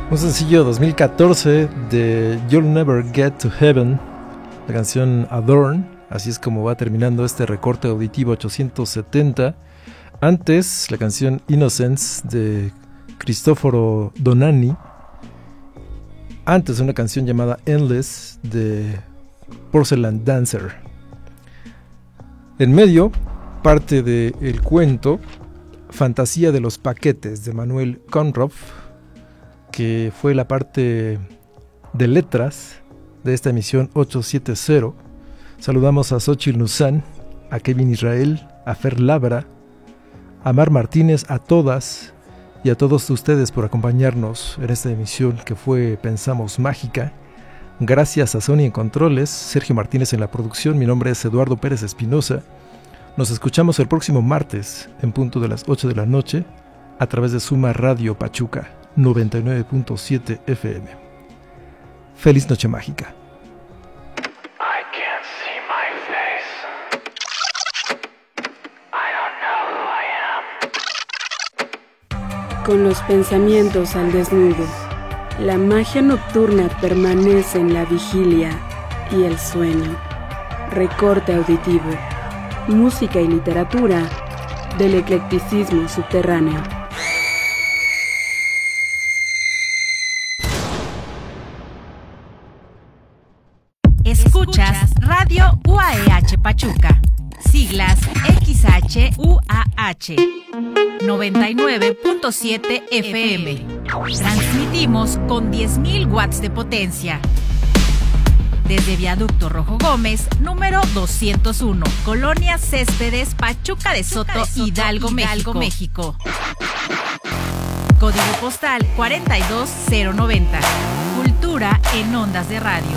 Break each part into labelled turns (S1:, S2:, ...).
S1: Un sencillo 2014 de You'll Never Get to Heaven, la canción Adorn. Así es como va terminando este recorte auditivo 870. Antes, la canción Innocence de Cristoforo Donani. Antes, una canción llamada Endless de Porcelain Dancer. En medio, parte del cuento Fantasía de los Paquetes de Manuel Conroff, que fue la parte de letras de esta emisión 870. Saludamos a Xochitl Nuzán, a Kevin Israel, a Fer Labra, a Mar Martínez, a todas y a todos ustedes por acompañarnos en esta emisión que fue, pensamos, mágica. Gracias a Sony en Controles, Sergio Martínez en la producción. Mi nombre es Eduardo Pérez Espinosa. Nos escuchamos el próximo martes en punto de las 8 de la noche a través de Suma Radio Pachuca 99.7 FM. Feliz noche mágica.
S2: I can't see my face. I don't know who I am.
S3: Con los pensamientos al desnudo, la magia nocturna permanece en la vigilia y el sueño. Recorte auditivo, música y literatura del eclecticismo subterráneo.
S4: Escuchas Radio UAEH Pachuca, siglas XHUAH, 99.7 FM. Transmitimos con 10.000 watts de potencia. Desde Viaducto Rojo Gómez, número 201, Colonia Céspedes, Pachuca de Soto, Hidalgo, México. Código postal 42090. Cultura en ondas de radio.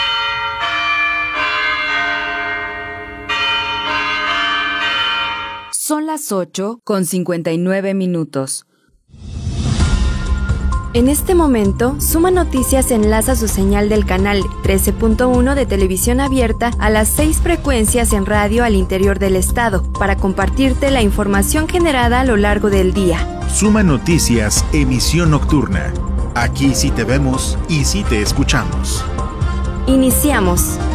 S5: Son las 8:59. En este momento, Suma Noticias enlaza su señal del canal 13.1 de televisión abierta a las 6 frecuencias en radio al interior del estado para compartirte la información generada a lo largo del día.
S6: Suma Noticias, emisión nocturna. Aquí sí te vemos y sí te escuchamos.
S5: Iniciamos.